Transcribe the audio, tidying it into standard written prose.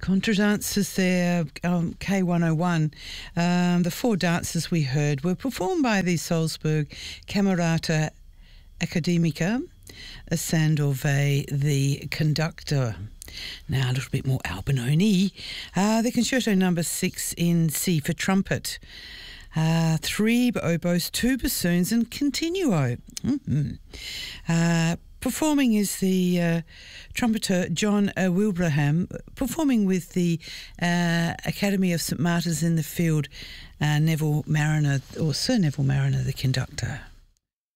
Contra dancers there, K101. The four dances we heard were performed by the Salzburg Camerata Academica, Sandovet, the conductor. Now a little bit more Albinoni. The Concerto number 6 in C for trumpet. 3 oboes, 2 bassoons and continuo. Performing is the trumpeter John Wilbraham, performing with the Academy of St Martin's in the Field, Neville Mariner, or Sir Neville Mariner, the conductor.